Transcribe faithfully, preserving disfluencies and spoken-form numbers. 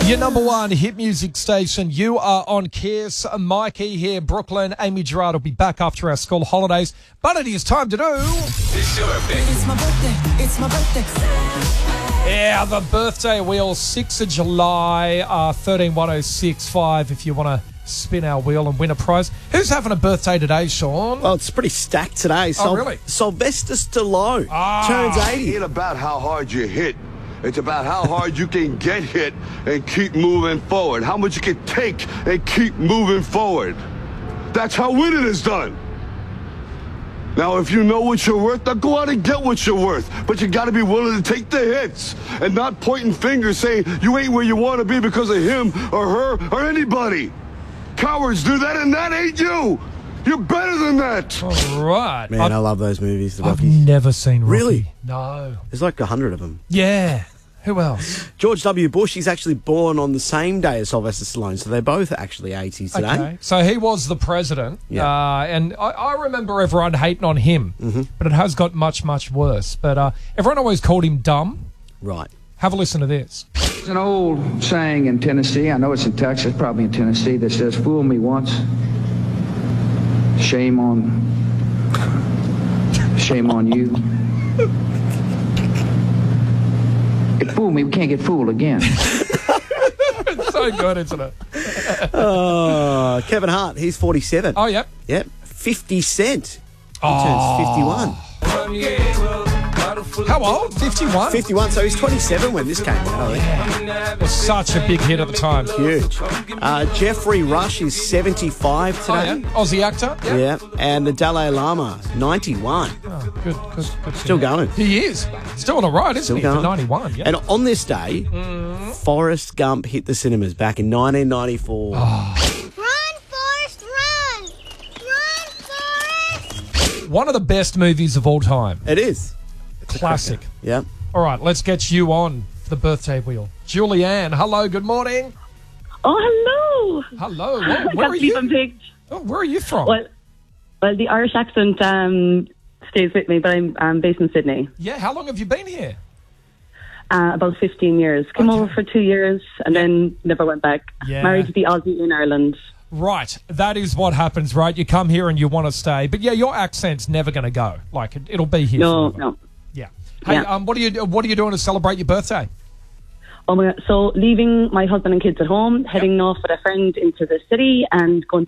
Your number one hit music station. You are on Kiss. Mikey here, Brooklyn. Amy Gerard will be back after our school holidays. But it is time to do... It's your birthday. It's my birthday. It's my birthday. Yeah, the birthday wheel, sixth of July, uh, thirteen one oh six five if you want to spin our wheel and win a prize. Who's having a birthday today, Sean? Well, it's pretty stacked today. Oh, really? Sylvester Stallone Ah. turns eighty. It ain't about how hard you hit. It's about how hard you can get hit and keep moving forward. How much you can take and keep moving forward. That's how winning is done. Now, if you know what you're worth, now go out and get what you're worth. But you got to be willing to take the hits and not pointing fingers saying you ain't where you want to be because of him or her or anybody. Cowards do that, and that ain't you. You're better than that. All right. Man, I've, I love those movies, the I've Rockies. never seen Rocky. Really? No. There's like a hundred of them. Yeah. Who else? George W. Bush, he's actually born on the same day as Sylvester Stallone, so they're both actually eighties today. Okay. So he was the president. Yeah. Uh, and I, I remember everyone hating on him. Mm-hmm. But it has got much, much worse. But uh, everyone always called him dumb. Right. Have a listen to this. There's an old saying in Tennessee, I know it's in Texas, probably in Tennessee, that says, fool me once, shame on, shame on you. If fool me, we can't get fooled again. It's so good, isn't it? Oh, Kevin Hart, he's forty-seven. Oh, yep. Yep. fifty Cent. He Oh. turns fifty-one. How old? fifty-one? fifty-one, so he's twenty-seven when this came out, I think. It was such a big hit at the time. Huge. Uh, Jeffrey Rush is seventy-five Oh, yeah. today. Aussie actor? Yeah. And the Dalai Lama, ninety-one. Oh, good, good, good. Still going. He is. Still on the right, isn't Still he? going. For ninety-one, yeah. And on this day, Forrest Gump hit the cinemas back in nineteen ninety-four. Oh. Run, Forrest, run! Run, Forrest! One of the best movies of all time. It is. Classic. Yeah. All right, let's get you on the birthday wheel. Julianne, hello, good morning. Oh, hello. Hello. I Where, can't where are believe I'm you? picked. Oh, where are you from? Well, well, the Irish accent um, stays with me, but I'm, I'm based in Sydney. Yeah, how long have you been here? Uh, about fifteen years. Came Okay. over for two years and then never went back. Yeah. Married to the Aussie in Ireland. Right, that is what happens, right? You come here and you want to stay. But yeah, your accent's never going to go. Like, it, it'll be here No, forever. no. Yeah. Hey, Yeah. um, what are you what are you doing to celebrate your birthday? Oh my God. So leaving my husband and kids at home, heading off with a friend into the city and going